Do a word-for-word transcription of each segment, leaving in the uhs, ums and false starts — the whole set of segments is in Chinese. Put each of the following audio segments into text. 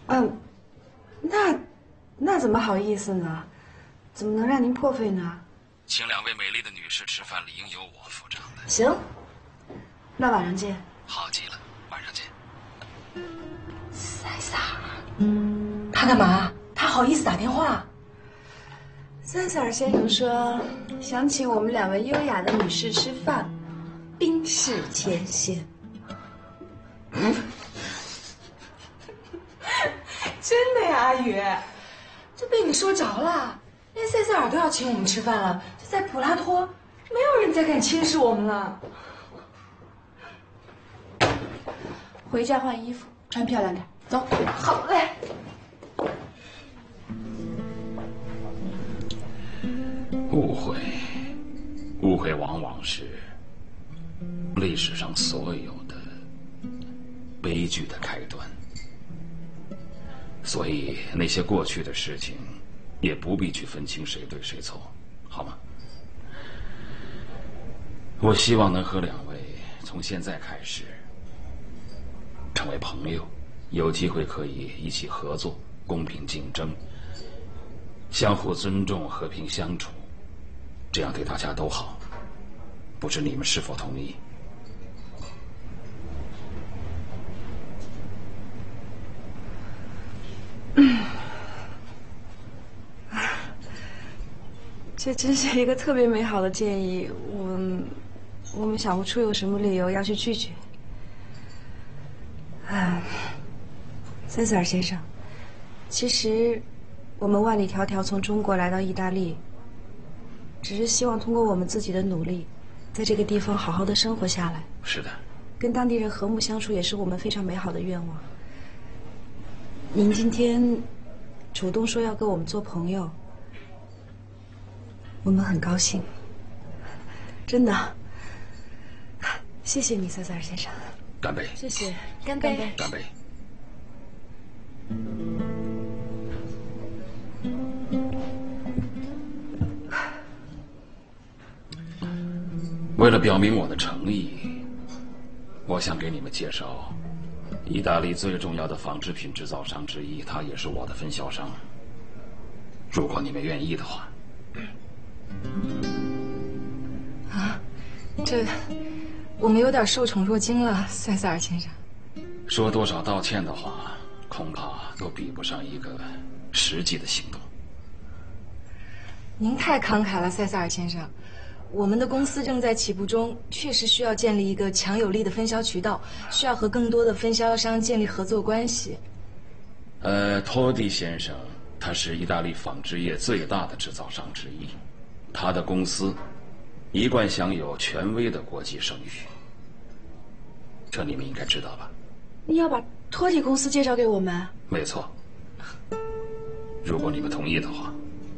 嗯，那那怎么好意思呢？怎么能让您破费呢？ 请两位美丽的女士吃饭，理应由我付账的。 行，那晚上见。 好极了，晚上见。 塞萨尔，他干嘛？他好意思打电话？ 塞萨尔先生说想请我们两位优雅的女士吃饭，冰释前嫌。 嗯，真的呀，阿宇，这被你说着了。连塞萨尔都要请我们吃饭了，这在普拉托，没有人再敢轻视我们了。 回家换衣服，穿漂亮点。走。 好嘞。 误会，误会往往是历史上所有的悲剧的开端。所以那些过去的事情，也不必去分清谁对谁错，好吗？我希望能和两位从现在开始成为朋友，有机会可以一起合作，公平竞争，相互尊重，和平相处，这样对大家都好。不知你们是否同意？ 这真是一个特别美好的建议，我我们想不出有什么理由要去拒绝。啊，塞塞尔先生，其实我们万里迢迢从中国来到意大利，只是希望通过我们自己的努力，在这个地方好好的生活下来。 是的， 跟当地人和睦相处也是我们非常美好的愿望。您今天主动说要跟我们做朋友，我们很高兴，真的。谢谢你，塞塞尔先生。 干杯！ 谢谢， 干杯！ 干杯！为了表明我的诚意，我想给你们介绍意大利最重要的纺织品制造商之一，他也是我的分销商。如果你们愿意的话。 啊，这我们有点受宠若惊了，塞塞尔先生。 说多少道歉的话，恐怕都比不上一个实际的行动。 您太慷慨了，塞塞尔先生。我们的公司正在起步中，确实需要建立一个强有力的分销渠道，需要和更多的分销商建立合作关系。 呃，托蒂先生，他是意大利纺织业最大的制造商之一，他的公司一贯享有权威的国际声誉，这你们应该知道吧？ 你要把托蒂公司介绍给我们？ 没错，如果你们同意的话。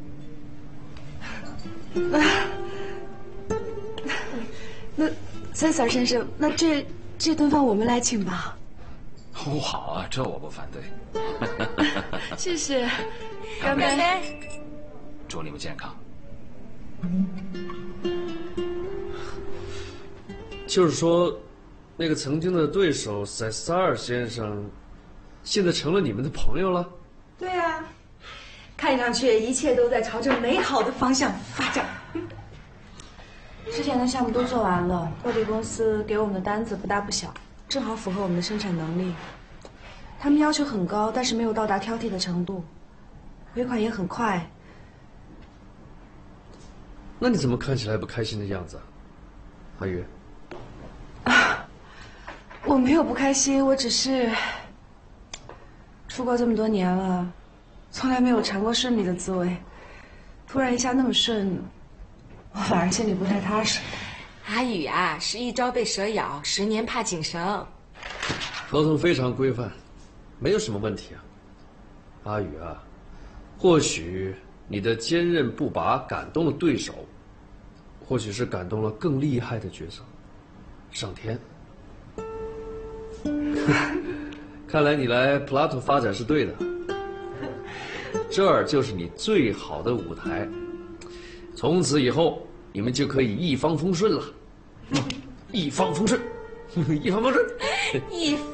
那塞塞尔先生，那这这顿饭我们来请吧。 哦，好啊，这我不反对。 谢谢， 干杯！ 祝你们健康。 就是说，那个曾经的对手塞萨尔先生，现在成了你们的朋友了？ 对啊，看上去一切都在朝着美好的方向发展。 之前的项目都做完了，托蒂公司给我们的单子不大不小，正好符合我们的生产能力。他们要求很高，但是没有到达挑剔的程度，回款也很快。 那你怎么看起来不开心的样子啊，阿宇？ 啊，我没有不开心，我只是出国这么多年了，从来没有尝过顺利的滋味，突然一下那么顺，我反而心里不太踏实。 阿宇啊，是一朝被蛇咬，十年怕井绳。 合同非常规范，没有什么问题啊。阿宇啊，或许你的坚韧不拔感动了对手，或许是感动了更厉害的角色，上天。看来你来普拉托发展是对的，这儿就是你最好的舞台。从此以后，你们就可以一帆风顺了。一帆风顺，一帆风顺， 一